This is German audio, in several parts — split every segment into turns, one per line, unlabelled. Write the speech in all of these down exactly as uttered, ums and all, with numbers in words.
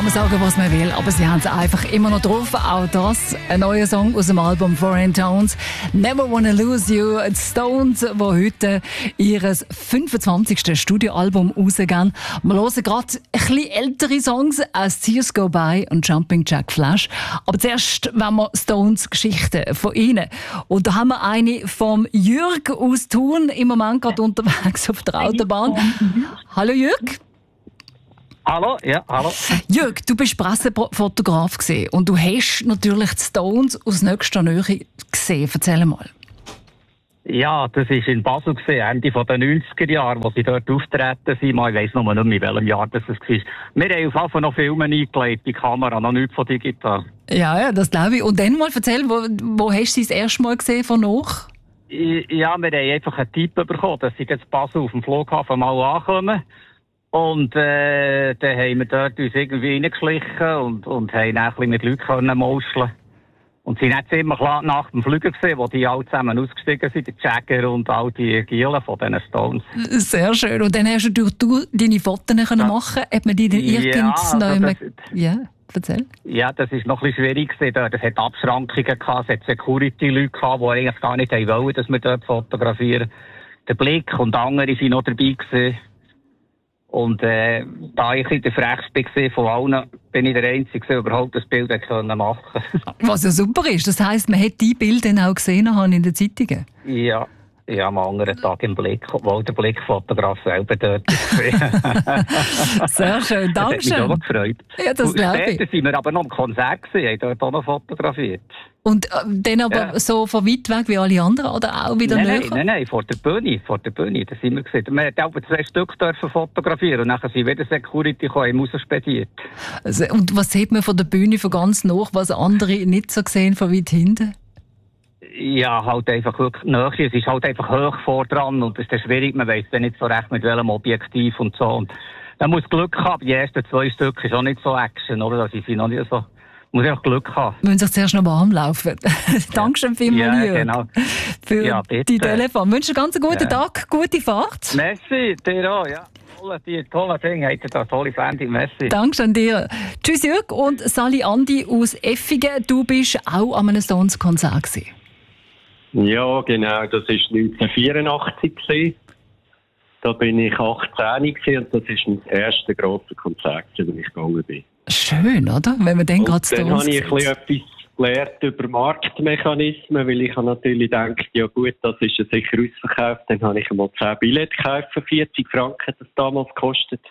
man sagen, was man will, aber sie haben es einfach immer noch drauf. Auch das, ein neuer Song aus dem Album Foreign Tones. Never Wanna Lose You. Die Stones, die heute ihr fünfundzwanzigste Studioalbum rausgeben. Wir hören gerade ein bisschen ältere Songs als Tears Go By und Jumping Jack Flash. Aber zuerst wollen wir Stones Geschichten von ihnen. Und da haben wir eine vom Jürg aus Thun, im Moment gerade unterwegs auf der Autobahn. Hallo Jürg.
Hallo, ja, hallo.
Jürg, du bist Pressefotograf gesehen und du hast natürlich die Stones aus nächster Nähe gesehen. Erzähl mal.
Ja, das war in Basel, Ende der neunziger Jahre, wo sie dort auftreten sind. Ich weiss noch nicht mehr, in welchem Jahr das war. Wir haben auf jeden Fall noch Filme eingelegt, die Kamera, noch nichts von digital.
Ja, ja, das glaube ich. Und dann mal erzähl, wo, wo hast du sie das erste Mal gesehen von noch?
Ja, wir haben einfach einen Tipp bekommen, dass sie jetzt Basel auf dem Flughafen mal ankommen. Und äh, dann haben wir dort uns irgendwie reingeschlichen und, und haben dann ein bisschen mit Leuten mauscheln. Und sie haben jetzt immer klar nach dem Flügen gesehen, wo die alle zusammen ausgestiegen sind, die Jagger und all die Gielen von diesen Stones.
Sehr schön. Und dann hast du durch du deine Fotos ja. machen. Hat man die dann
ja,
irgendwann...
Also
ja, erzähl.
Ja, das war noch ein bisschen schwierig. Es hat Abschrankungen gehabt, es hat Security-Leute gehabt, die eigentlich gar nicht wollen, dass wir dort fotografieren. Der Blick und andere waren noch dabei gewesen. Und äh, da ich in der Frechste war von allen, bin ich der Einzige, der überhaupt das Bild machen konnte.
Was ja super ist. Das heisst, man hat die Bilder auch gesehen in den Zeitungen?
Ja, ja, am anderen Tag im Blick, obwohl der Blickfotograf selber dort ist.
Sehr schön, danke schön.
Das hat mich auch gefreut.
Ja, das glaube ich.
Später sind wir aber noch am Konzert gewesen, haben dort auch noch fotografiert.
Und äh, dann aber ja. so von weit weg wie alle anderen oder auch wieder
nein,
näher?
Nein, nein, nein, vor der Bühne, vor der Bühne, da sind wir gesehen. Wir haben auch zwei Stück dürfen fotografieren und dann sind wieder Security gekommen, rausspediert.
Also, und was sieht man von der Bühne von ganz nah, was andere nicht so sehen von weit hinten?
Ja, halt einfach wirklich nahe. Es ist halt einfach hoch vor dran und es ist schwierig, man weiss dann nicht so recht mit welchem Objektiv und so. Und man muss Glück haben, die ersten zwei Stück ist auch nicht so Action, oder? Das ist noch nicht so. Man muss einfach Glück haben.
Wir müssen sich zuerst noch warm laufen. Dankeschön vielmals,
ja,
Jürg,
genau.
für
ja,
die Telefon. Ich wünsche einen ganz guten ja. Tag, gute Fahrt.
Merci, dir auch, ja. Tolle, die tolle Dinge, habt ihr da tolle Sendung, merci.
Dankeschön dir. Tschüss Jürg und Sally Andi aus Effigen. Du bist auch an einem Stones-Konzert gewesen.
Ja, genau, das war neunzehnhundertvierundachtzig. Da bin ich achtzehn und das ist das erste grosse Konzert, das ich gegangen bin.
Schön, oder? Wenn man dann gerade
Dann habe ich ein bisschen etwas gelernt über Marktmechanismen, weil ich natürlich gedacht, ja gut, das ist ja sicher ausverkauft. Dann habe ich einmal zehn Billette gekauft, für vierzig Franken, das damals gekostet.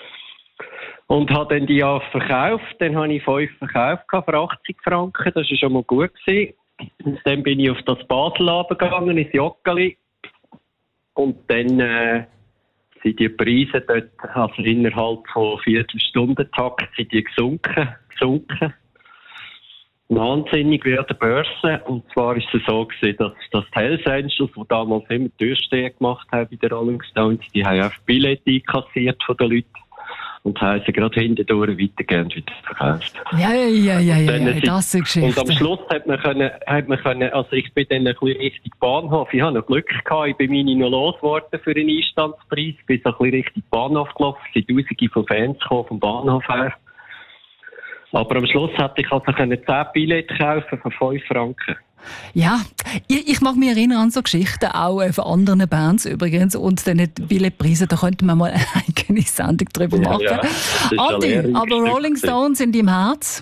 Und habe dann die ja verkauft. Dann habe ich fünf verkauft für achtzig Franken, das war schon mal gut gewesen. Und dann bin ich auf das Basel runtergegangen, ins Joggeli. Und dann äh, sind die Preise dort, also innerhalb von Viertelstundentakt, sind die gesunken, gesunken. Wahnsinnig wie an der Börse. Und zwar ist es so gewesen, dass, dass die Hells Angels, die damals immer Türsteher gemacht haben bei den Rolling Stones, die haben auch Billette einkassiert von den Leuten. Und haben sie gerade hintendurch weitergehend wieder verkauft.
Ja, ja, ja, ja, ja, ja das ist Geschichte.
Und am Schluss hat man können, hat man können, also ich bin dann ein bisschen Richtung Bahnhof, ich habe noch Glück gehabt, ich bin meine noch losgeworden für einen Einstandspreis, bin so ein bisschen Richtung Bahnhof gelaufen, es sind Tausende von Fans gekommen vom Bahnhof her. Aber am Schluss hätte ich also zehn Billette kaufen für fünf Franken.
Ja, ich, ich mag mich erinnern an so Geschichten, auch von anderen Bands übrigens, und dann die Billetpreise, da könnten wir mal eine eigene Sendung drüber machen. Ja, ja. Andi, aber Rolling Stones in deinem Herz?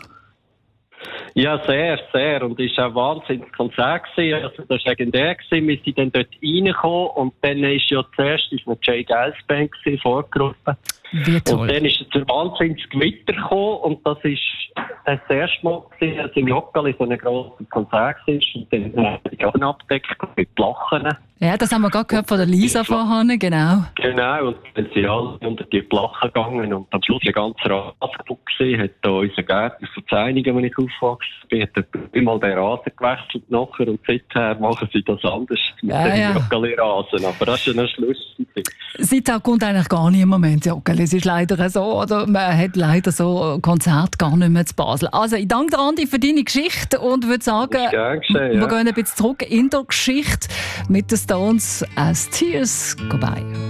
Ja, sehr, sehr. Und es war auch ein wahnsinniges Konzert gewesen. Also, das war legendär gewesen. Wir sind dann dort reingekommen und dann ist ja zuerst ist eine Jay Giles Band gewesen, Vorgruppe.
Wie toll.
Und dann ist es ein wahnsinniges Gewitter gekommen und das ist das erste Mal gewesen, als im Joggeli so ein grosses Konzert war und dann habe ich auch abgedeckt mit Plachen.
Ja, das haben wir gerade gehört von der Lisa vorhin, genau.
Genau, und dann sind alle unter die Plachen gegangen und am Schluss der ganze Rasen gesehen, hat da unser Gärtner von Zeinigen, als ich aufgewachsen bin, hat immer den Rasen gewechselt nachher und seither machen sie das anders mit
ja,
dem
ja.
Joggeli-Rasen, aber das ist ja ein Schluss.
Seitdem kommt eigentlich gar nicht im Moment Joggeli, es ist leider so, oder man hat leider so Konzerte gar nicht mehr zu Basel. Also ich danke dir, Andi, für deine Geschichte und würde sagen,
geschehen,
wir
ja.
gehen ein bisschen zurück in der Geschichte mit den Stones as Tears Go By.